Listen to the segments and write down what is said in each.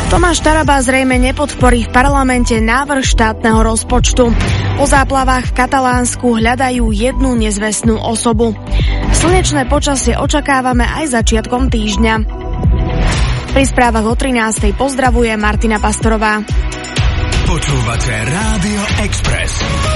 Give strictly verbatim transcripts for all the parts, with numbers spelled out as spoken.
Tomáš Taraba zrejme nepodporí v parlamente návrh štátneho rozpočtu. Po záplavách v Katalánsku hľadajú jednu nezvestnú osobu. Slnečné počasie očakávame aj začiatkom týždňa. Pri správach o trinástej pozdravuje Martina Pastorová. Počúvate Rádio Express.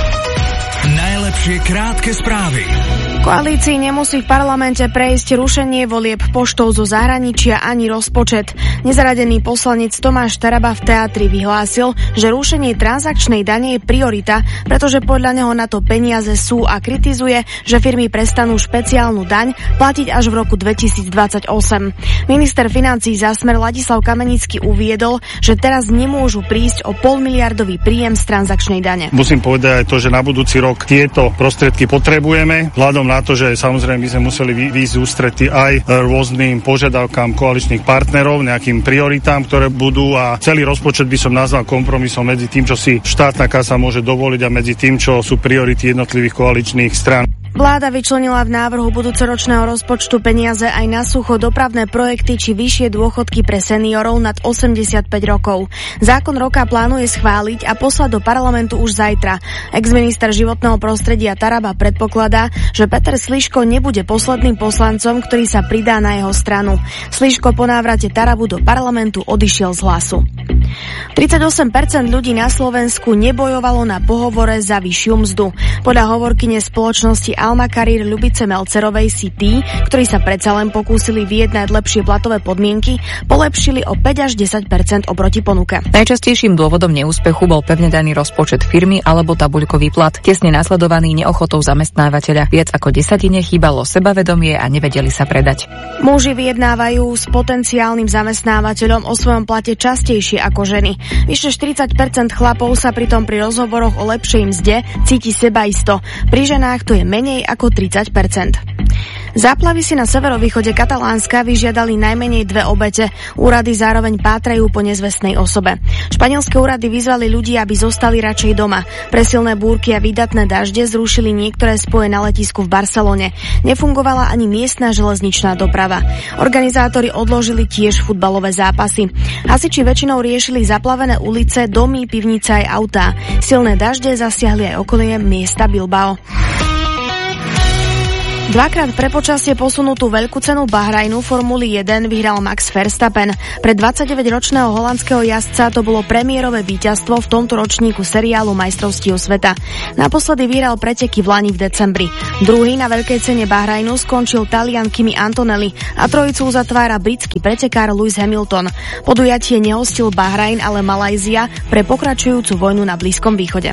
Najlepšie krátke správy. Koalícii nemusí v parlamente prejsť rušenie volieb poštou zo zahraničia ani rozpočet. Nezaradený poslanec Tomáš Taraba v teatri vyhlásil, že rušenie transakčnej dane je priorita, pretože podľa neho na to peniaze sú a kritizuje, že firmy prestanú špeciálnu daň platiť až v roku dvetisícdvadsaťosem. Minister financií za Smer Ladislav Kamenický uviedol, že teraz nemôžu prísť o polmiliardový príjem z transakčnej dane. Musím povedať aj to, že na budúci rok tieto prostriedky potrebujeme, vzhľadom na to, že samozrejme by sme museli výjsť ústrety aj rôznym požiadavkám koaličných partnerov, nejakým prioritám, ktoré budú, a celý rozpočet by som nazval kompromisom medzi tým, čo si štátna kasa môže dovoliť, a medzi tým, čo sú priority jednotlivých koaličných strán. Vláda vyčlenila v návrhu budúcoročného rozpočtu peniaze aj na sucho, dopravné projekty či vyššie dôchodky pre seniorov nad osemdesiatpäť rokov. Zákon roka plánuje schváliť a poslať do parlamentu už zajtra. Exminister životného prostredia Taraba predpokladá, že Peter Sliško nebude posledným poslancom, ktorý sa pridá na jeho stranu. Sliško po návrate Tarabu do parlamentu odišiel z Hlasu. tridsaťosem percent ľudí na Slovensku nebojovalo na pohovore za vyššiu mzdu. Podľa hovorkyne spoločnosti Alma Career Ľubice Melcerovej si tí, ktorí sa predsa len pokúsili vyjednať lepšie platové podmienky, polepšili o päť až desať percent oproti ponuke. Najčastejším dôvodom neúspechu bol pevne daný rozpočet firmy alebo tabuľkový plat, tesne nasledovaný neochotou zamestnávateľa. Viac ako desatine chýbalo sebavedomie a nevedeli sa predať. Muži vyjednávajú s potenciálnym zamestnávateľom o svojom plate častejšie ako ženy. Vyše štyridsať percent chlapov sa pritom pri rozhovoroch o lepšej mzde cíti sebaisto. Pri ženách to je menej ako tridsať percent. Záplavy si na severovýchode Katalánska vyžiadali najmenej dve obete. Úrady zároveň pátrajú po nezvestnej osobe. Španielské úrady vyzvali ľudí, aby zostali radšej doma. Pre silné búrky a výdatné dažde zrušili niektoré spoje na letisku v Barcelone. Nefungovala ani miestna železničná doprava. Organizátori odložili tiež futbalové zápasy. Hasiči väčšinou riešili zaplavené ulice, domy, pivnice aj autá. Silné dažde zasiahli aj okolie miesta Bilbao. Dvakrát pre počasie posunutú veľkú cenu Bahrajnu Formuly jeden vyhral Max Verstappen. Pre dvadsaťdeväťročného holandského jazdca to bolo premiérové víťazstvo v tomto ročníku seriálu majstrovstiev sveta. Naposledy vyhral preteky v lani v decembri. Druhý na veľkej cene Bahrajnu skončil Talian Kimi Antonelli a trojicu uzatvára britský pretekár Lewis Hamilton. Podujatie nehostil Bahrajn, ale Malajzia pre pokračujúcu vojnu na Blízkom východe.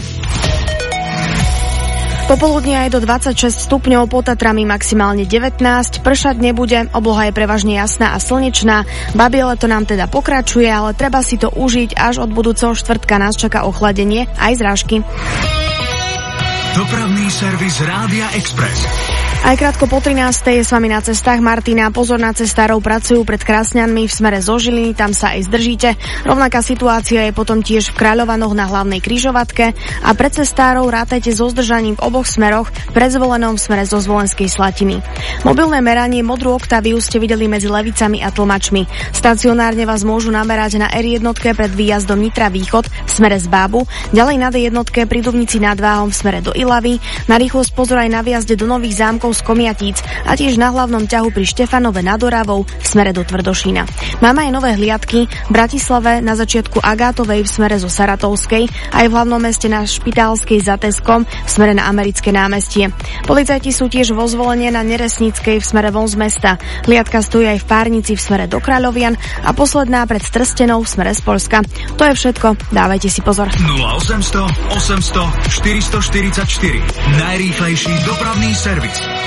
Popoludne aj do dvadsaťšesť stupňov, pod Tatrami maximálne devätnásť, pršať nebude, obloha je prevažne jasná a slnečná. Babie leto nám teda pokračuje, ale treba si to užiť, až od budúceho štvrtka nás čaká ochladenie aj zrážky. Dopravný servis Rádia Express. Aj krátko po trinástej je s vami na cestách Martina. Pozor, na cestárov pracujú pred Krásňanmi v smere zo Žiliny, tam sa aj zdržíte. Rovnaká situácia je potom tiež v Kráľovanoch na hlavnej križovatke a pre cestárov rátajte so zdržaním v oboch smeroch, pred Zvolenom v smere zo Zvolenskej Slatiny. Mobilné meranie modrú oktáviu ste videli medzi Levicami a Tlmačmi. Stacionárne vás môžu namerať na er jedna pred výjazdom Nitra Východ v smere z Bábu, ďalej na dé jedna pri Dubnici nad Váhom v smere do Ilavy, na rýchlosť pozor aj na výjazde do Nových Zámkov z Komiatíc a tiež na hlavnom ťahu pri Štefanove nad Oravou v smere do Tvrdošína. Máme aj nové hliadky v Bratislave na začiatku Agátovej v smere zo Saratovskej, aj v hlavnom meste na Špitálskej za Teskom v smere na Americké námestie. Policajti sú tiež vo Zvolenie na Neresnickej v smere von z mesta. Hliadka stojí aj v Párnici v smere do Kráľovian a posledná pred Trstenou v smere z Poľska. To je všetko, dávajte si pozor. nula osemsto osemsto štyristoštyridsaťštyri. Najrýchlejší dopravný servis.